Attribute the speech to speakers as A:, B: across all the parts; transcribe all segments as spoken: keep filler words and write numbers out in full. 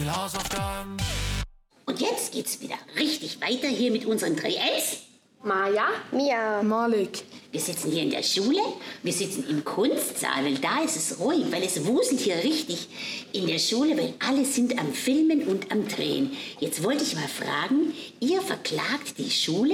A: viel Hausaufgaben.
B: Und jetzt geht's wieder richtig weiter hier mit unseren drei Ls.
C: Maja,
D: Mia,
E: Malik.
B: Wir sitzen hier in der Schule, wir sitzen im Kunstsaal, weil da ist es ruhig, weil es wuselt hier richtig in der Schule, weil alle sind am Filmen und am Drehen. Jetzt wollte ich mal fragen, ihr verklagt die Schule,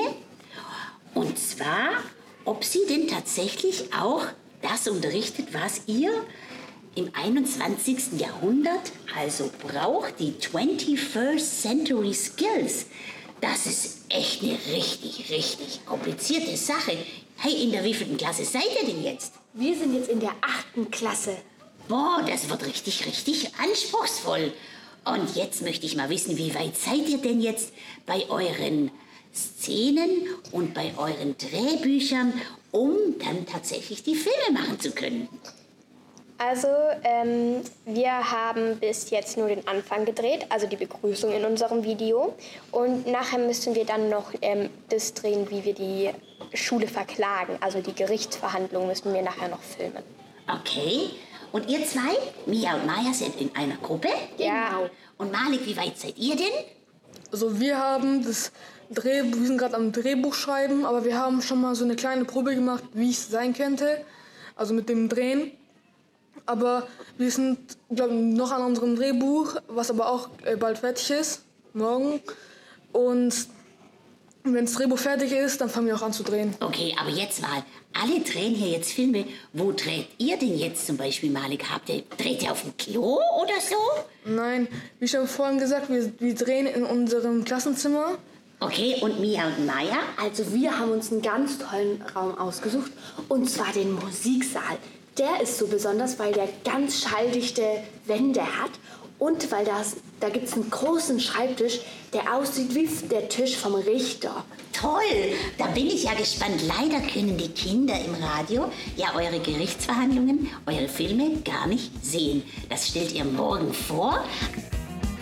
B: und zwar, ob sie denn tatsächlich auch das unterrichtet, was ihr im einundzwanzigsten Jahrhundert also braucht, die twenty-first Century Skills. Das ist echt eine richtig, richtig komplizierte Sache. Hey, in der wievielten Klasse seid ihr denn jetzt?
C: wir sind jetzt in der achten Klasse.
B: Boah, das wird richtig, richtig anspruchsvoll. Und jetzt möchte ich mal wissen, wie weit seid ihr denn jetzt bei euren Szenen und bei euren Drehbüchern, um dann tatsächlich die Filme machen zu können?
D: also ähm, wir haben bis jetzt nur den Anfang gedreht, also die Begrüßung in unserem Video. Und nachher müssen wir dann noch ähm, das drehen, wie wir die Schule verklagen. Also die Gerichtsverhandlung müssen wir nachher noch filmen.
B: Okay. Und ihr zwei, Mia und Maja, seid in einer Gruppe?
D: Ja.
B: Und Malik, wie weit seid ihr denn?
E: Also wir haben das Drehbuch, wir sind gerade am Drehbuch schreiben, aber wir haben schon mal so eine kleine Probe gemacht, wie es sein könnte, also mit dem Drehen. Aber wir sind, glaube ich, noch an unserem Drehbuch, was aber auch äh, bald fertig ist, morgen. Und wenn das Drehbuch fertig ist, dann fangen wir auch an zu drehen.
B: Okay, aber jetzt mal, alle drehen hier jetzt Filme. Wo dreht ihr denn jetzt zum Beispiel, Malik? Habt ihr, dreht ihr auf dem Klo oder so?
E: Nein, wie schon vorhin gesagt, wir, wir drehen in unserem Klassenzimmer.
B: Okay, und Mia und Maja?
C: Also wir haben uns einen ganz tollen Raum ausgesucht, und zwar den Musiksaal. Der ist so besonders, weil der ganz schalldichte Wände hat und weil das, da gibt es einen großen Schreibtisch, der aussieht wie der Tisch vom Richter.
B: Toll, da bin ich ja gespannt. Leider können die Kinder im Radio ja eure Gerichtsverhandlungen, eure Filme gar nicht sehen. Das stellt ihr morgen vor.